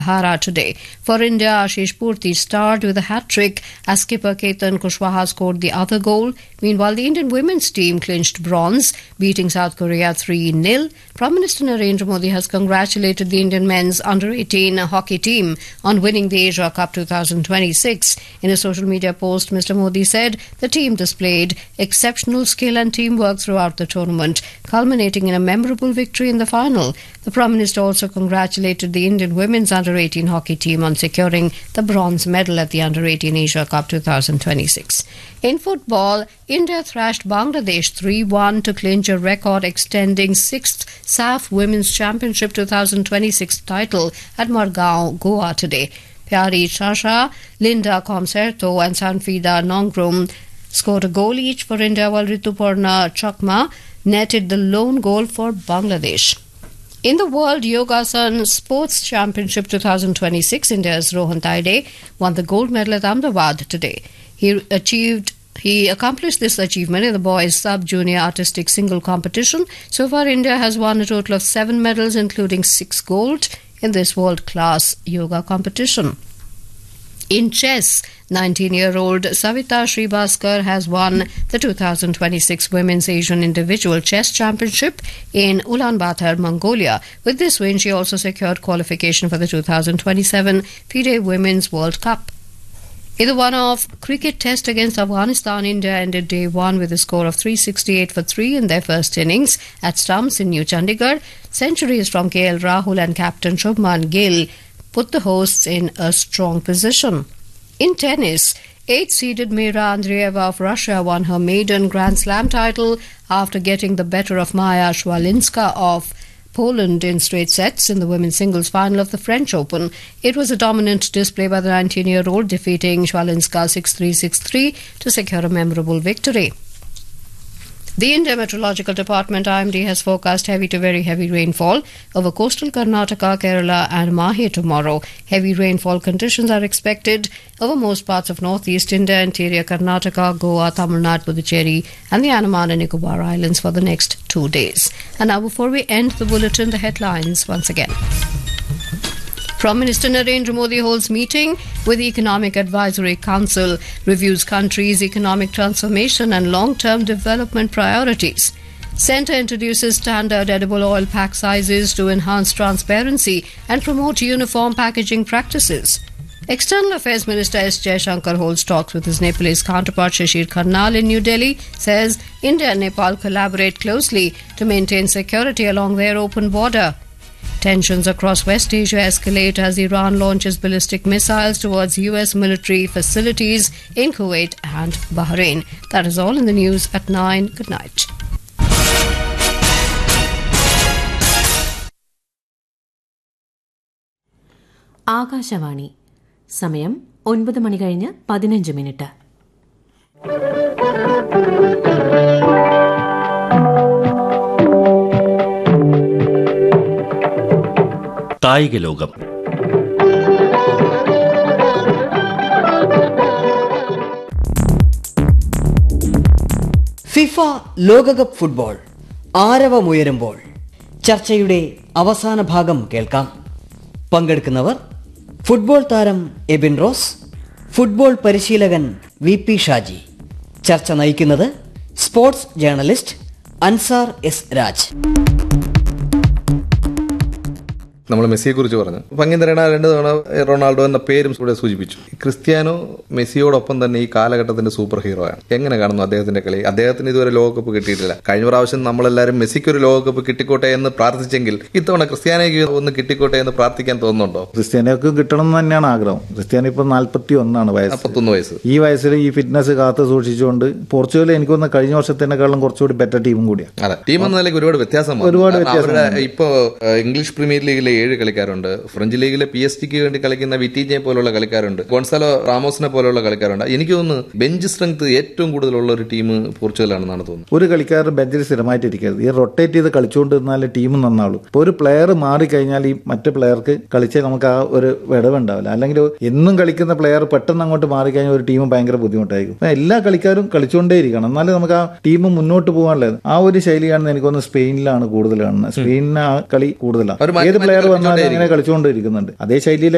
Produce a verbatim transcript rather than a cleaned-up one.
Hara today. For India, Ashish Purti starred with a hat-trick as skipper Ketan Kushwaha scored the other goal. Meanwhile, the Indian women's team clinched bronze, beating South Korea three nil. Prime Minister Narendra Modi has congratulated the Indian men's under eighteen hockey team on winning the Asia Cup twenty twenty-six. In a social media post, Mister Modi said the team displayed exceptional skill and teamwork throughout the tournament, culminating in a memorable victory in the final. The Prime Minister also congratulated the Indian women's under eighteen hockey team on securing the bronze medal at the under eighteen Asia Cup twenty twenty-six. In football, India thrashed Bangladesh three one to clinch a record-extending sixth S A F Women's Championship twenty twenty-six title at Margao, Goa today. Pyari Chasha, Linda Comcerto and Sanfida Nongrum scored a goal each for India, while Rituparna Chakma netted the lone goal for Bangladesh. In the World Yogasan Sports Championship twenty twenty-six, India's Rohan Taide won the gold medal at Ahmedabad today. He achieved He accomplished this achievement in the boys' sub-junior artistic single competition. So far, India has won a total of seven medals, including six gold, in this world-class yoga competition. In chess, nineteen-year-old Savita Srivastava has won the twenty twenty-six Women's Asian Individual Chess Championship in Ulaanbaatar, Mongolia. With this win, she also secured qualification for the twenty twenty-seven FIDE Women's World Cup. In the one-off cricket test against Afghanistan, India ended day one with a score of three sixty-eight for three in their first innings at stumps in New Chandigarh. Centuries from K L Rahul and captain Shubman Gill put the hosts in a strong position. In tennis, eighth-seeded Mira Andreeva of Russia won her maiden Grand Slam title after getting the better of Maya Szwalinska of Poland in straight sets in the women's singles final of the French Open. It was a dominant display by the nineteen-year-old, defeating Szwalinska six three six three to secure a memorable victory. The India Meteorological Department I M D has forecast heavy to very heavy rainfall over coastal Karnataka, Kerala and Mahe tomorrow. Heavy rainfall conditions are expected over most parts of northeast India, interior Karnataka, Goa, Tamil Nadu, Puducherry and the Andaman and Nicobar Islands for the next two days. And now, before we end the bulletin, the headlines once again. Prime Minister Narendra Modi holds meeting with the Economic Advisory Council, reviews country's economic transformation and long-term development priorities. Centre introduces standard edible oil pack sizes to enhance transparency and promote uniform packaging practices. External Affairs Minister S. Jaishankar holds talks with his Nepalese counterpart Shishir Karnal in New Delhi, says India and Nepal collaborate closely to maintain security along their open border. Tensions across West Asia escalate as Iran launches ballistic missiles towards U S military facilities in Kuwait and Bahrain. That is all in the news at nine. Good night. Akashvani സമയം ഒൻപത് മണി കഴിഞ്ഞ് പതിനഞ്ച് minute. കായിക ലോകം. FIFA ലോകകപ്പ് football ആരവമുയരുമ്പോൾ ചർച്ചയുടെ അവസാന ഭാഗം കേൾക്കാം. പങ്കെടുക്കുന്നവർ ഫുട്ബോൾ താരം എബിൻ റോസ്, ഫുട്ബോൾ പരിശീലകൻ വി പി ഷാജി. ചർച്ച നയിക്കുന്നത് sports journalist Ansar S Raj. നമ്മൾ മെസ്സിയെ കുറിച്ച് പറഞ്ഞു. പങ്കിന്തരണ രണ്ട് തവണ റൊണാൾഡോ എന്ന പേരും കൂടെ സൂചിപ്പിച്ചു. ക്രിസ്ത്യാനോ മെസ്സിയോടൊപ്പം തന്നെ ഈ കാലഘട്ടത്തിന്റെ സൂപ്പർ ഹീറോ ആണ്. എങ്ങനെ കാണുന്നു അദ്ദേഹത്തിന്റെ കളി? അദ്ദേഹത്തിന് ഇതുവരെ ലോകകപ്പ് കിട്ടിയിട്ടില്ല. കഴിഞ്ഞ പ്രാവശ്യം നമ്മളെല്ലാവരും മെസ്സിക്ക് ഒരു ലോകകപ്പ് കിട്ടിക്കോട്ടെ എന്ന് പ്രാർത്ഥിച്ചെങ്കിൽ ഇത്തവണ ക്രിസ്ത്യാനോയ്ക്ക് ഒന്ന് കിട്ടിക്കോട്ടെ എന്ന് പ്രാർത്ഥിക്കാൻ തോന്നുന്നുണ്ടോ? ക്രിസ്ത്യാനോക്ക് കിട്ടണം എന്ന് തന്നെയാണ് ആഗ്രഹം. ക്രിസ്ത്യാനോ ഇപ്പൊ നാല്പത്തി ഒന്നാണ് വയസ്സ്. നാൽപ്പത്തൊന്ന് വയസ്സ്. ഈ വയസ്സിൽ ഈ ഫിറ്റ്നസ് കാത്തു സൂക്ഷിച്ചുകൊണ്ട് പോർച്ചുഗൽ എനിക്ക് തോന്നുന്നു കഴിഞ്ഞ വർഷത്തിനെക്കാളും കുറച്ചുകൂടി ബെറ്റർ ടീമും കൂടിയാണ്. അതെ, ടീം എന്ന നിലയ്ക്ക് ഒരുപാട് വ്യത്യാസം ഒരുപാട് വ്യത്യാസം. ഇപ്പൊ ഇംഗ്ലീഷ് പ്രീമിയർ ലീഗിലെ ഏഴ് കളിക്കാരുണ്ട്. ഫ്രഞ്ച് ലീഗിലെ പി എസ് ടിക്ക് വേണ്ടി കളിക്കുന്ന വിറ്റീജെ പോലുള്ള കളിക്കാരുണ്ട്. ഗോൺസാലോ റാമോസിനെ പോലുള്ള കളിക്കാരുണ്ട്. എനിക്ക് തോന്നുന്നു ബെഞ്ച് സ്ട്രെങ്ത് ഏറ്റവും കൂടുതലുള്ള ഒരു ടീം പോർച്ചുഗലാണെന്നാണ് തോന്നുന്നത്. ഒരു കളിക്കാരൻ ബെഞ്ചിൽ സ്ഥിരമായിട്ടിരിക്കരുത്. ഈ റൊട്ടേറ്റ് ചെയ്ത് കളിച്ചുകൊണ്ടിരുന്നാലേ ടീം നന്നാളൂ. ഇപ്പൊ ഒരു പ്ലെയർ മാറിക്കഴിഞ്ഞാൽ ഈ മറ്റു പ്ലെയർക്ക് കളിച്ചാൽ നമുക്ക് ആ ഒരു വിടവുണ്ടാവില്ല. അല്ലെങ്കിൽ എന്നും കളിക്കുന്ന പ്ലെയർ പെട്ടെന്ന് അങ്ങോട്ട് മാറിക്കഴിഞ്ഞാൽ ഒരു ടീം ഭയങ്കര ബുദ്ധിമുട്ടായിരിക്കും. എല്ലാ കളിക്കാരും കളിച്ചുകൊണ്ടേയിരിക്കണം, എന്നാലും നമുക്ക് ആ ടീം മുന്നോട്ട് പോകാനുള്ളത്. ആ ഒരു ശൈലിയാണെന്ന് എനിക്കൊന്ന് സ്പെയിനിലാണ് കൂടുതൽ കാണുന്നത്. സ്പെയിനിന് ആ കളി കൂടുതലാണ്. ഏത് പ്ലെയർ വന്നാലും അങ്ങനെ കളിച്ചുകൊണ്ടിരിക്കുന്നുണ്ട്. അതേ ശൈലിയിലെ